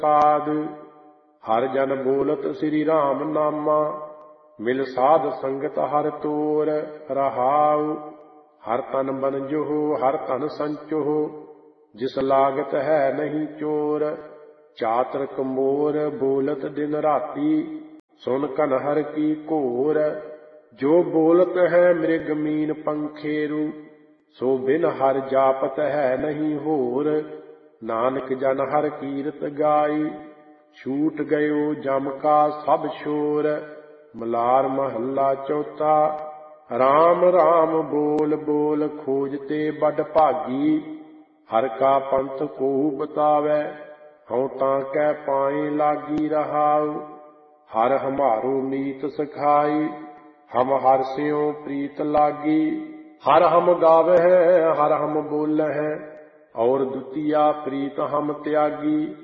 साध। हर जन बोलत श्री राम नामा, मिल साध संगत हर तोर। रहाउ हर तन बन जोहो हर तन संचोहो, जिस लागत है नहीं चोर। चातरक मोर बोलत दिन राती, सुन कनहर की घोर। जो बोलत है मृग मीन पंखेरु, सो बिन हर जापत है नहीं होर। नानक जन हर कीरत गाई, छूट गयो जम का सब शोर। मलार महला चौथा। राम राम बोल बोल खोजते बड़ भागी, हर का पंथ को बतावै, हऊँ तां कै पाए लागी। रहाउ हर हमारो मीत सखाई, हम हर स्यों प्रीत लागी। हर हम गावह हर हम बोलह, और दुतिया प्रीत हम त्यागी।